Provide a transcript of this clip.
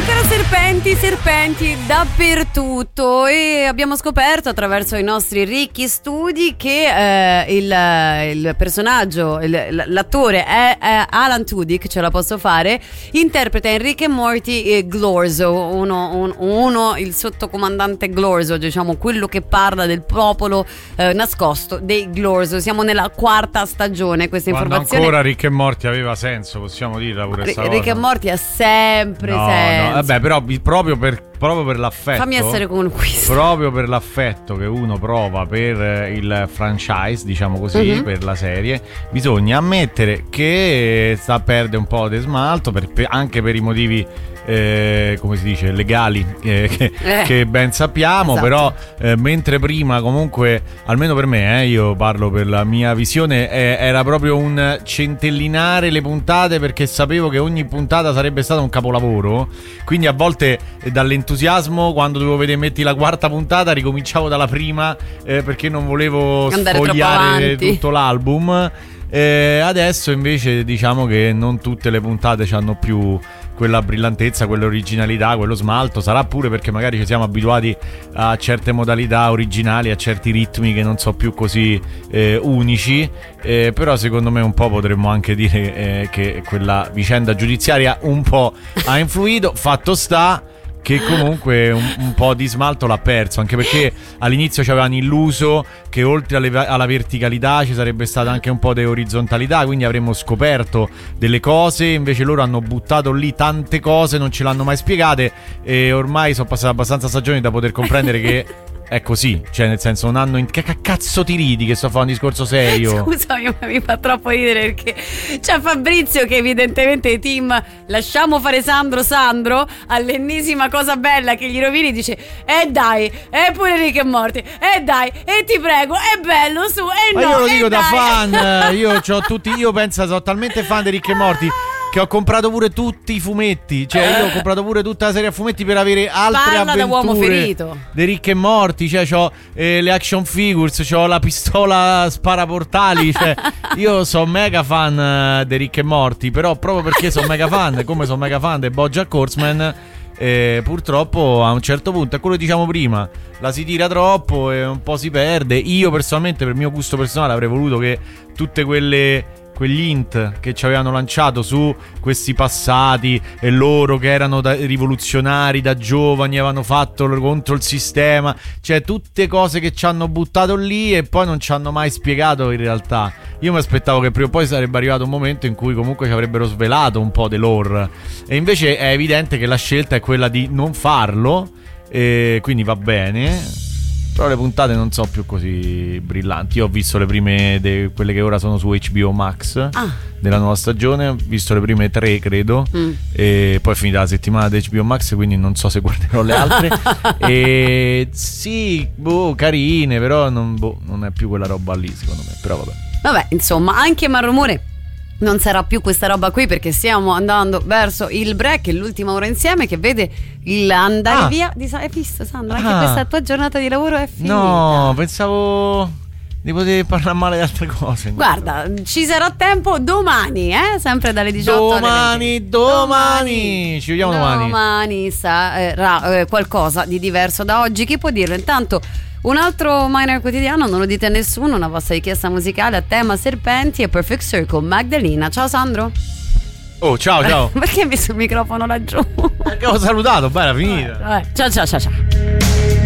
Serpenti dappertutto, e abbiamo scoperto attraverso i nostri ricchi studi che il personaggio, l'attore è Alan Tudyk, ce la posso fare, interpreta in Rick e Morty Glorzo, il sottocomandante Glorzo, diciamo quello che parla del popolo nascosto dei Glorzo. Siamo nella 4ª stagione, questa quando informazione ancora Rick e Morty aveva senso, possiamo dirla pure sta Rick cosa. e Morty ha sempre senso. No, vabbè, però proprio per l'affetto. Fammi essere conquistato. Proprio per l'affetto che uno prova per il franchise, diciamo così, per la serie, bisogna ammettere che perde un po' di smalto, anche per i motivi come si dice, legali, che ben sappiamo. Esatto. Però mentre prima comunque, almeno per me, io parlo per la mia visione, era proprio un centellinare le puntate, perché sapevo che ogni puntata sarebbe stata un capolavoro, quindi a volte dall'entusiasmo, quando dovevo vedere metti la 4ª puntata, ricominciavo dalla prima, perché non volevo sfogliare tutto l'album. Adesso invece diciamo che non tutte le puntate hanno più quella brillantezza, quell'originalità, quello smalto. Sarà pure perché magari ci siamo abituati a certe modalità originali, a certi ritmi che non so più così unici, però secondo me un po' potremmo anche dire che quella vicenda giudiziaria un po' ha influito. Fatto sta che comunque un po' di smalto l'ha perso, anche perché all'inizio ci avevano illuso che oltre alla verticalità ci sarebbe stata anche un po' di orizzontalità, quindi avremmo scoperto delle cose. Invece loro hanno buttato lì tante cose, non ce l'hanno mai spiegate, e ormai sono passate abbastanza stagioni da poter comprendere che è così, cioè nel senso non hanno che cazzo ti ridi che sto a fare un discorso serio? Scusami, ma mi fa troppo ridere perché c'è Fabrizio che evidentemente team lasciamo fare Sandro all'ennesima cosa bella che gli rovini, dice dai, pure Rick e Morty, dai, ti prego, è bello, su, ma no, io lo dico da dai. fan, io penso, sono talmente fan di Rick e Morty che ho comprato pure tutti i fumetti, cioè io ho comprato pure tutta la serie a fumetti per avere altre Parla da uomo avventure ferito di Rick e Morty, cioè c'ho le action figures, c'ho la pistola sparaportali, cioè io sono mega fan di Rick e Morty, però proprio perché sono mega fan, come sono mega fan di BoJack Horseman, purtroppo a un certo punto è quello che diciamo prima, la si tira troppo e un po' si perde. Io personalmente, per mio gusto personale, avrei voluto che tutte quegli hint che ci avevano lanciato su questi passati e loro che erano rivoluzionari da giovani, avevano fatto contro il sistema, cioè tutte cose che ci hanno buttato lì e poi non ci hanno mai spiegato in realtà. Io mi aspettavo che prima o poi sarebbe arrivato un momento in cui comunque ci avrebbero svelato un po' dell'lore, e invece è evidente che la scelta è quella di non farlo, e quindi va bene. Però le puntate non sono più così brillanti. Io ho visto le prime, quelle che ora sono su HBO Max della nuova stagione. Ho visto le prime 3, credo. E poi è finita la settimana di HBO Max, quindi non so se guarderò le altre. E sì, carine, però non è più quella roba lì, secondo me. Però vabbè, insomma, anche Marrumore non sarà più questa roba qui, perché stiamo andando verso il break, l'ultima ora insieme che vede andare via di hai visto, Sandra? Anche questa tua giornata di lavoro è finita. No, pensavo di poter parlare male di altre cose. Guarda, ci sarà tempo domani, sempre dalle 18 alle 20. Domani ci vediamo domani. Domani sarà qualcosa di diverso da oggi, chi può dirlo? Intanto un altro minor quotidiano, non lo dite a nessuno, una vostra richiesta musicale a tema serpenti e Perfect Circle, Magdalena. Ciao Sandro. Oh, ciao. Perché hai messo il microfono laggiù? Perché ho salutato, beh, era finita. Ciao.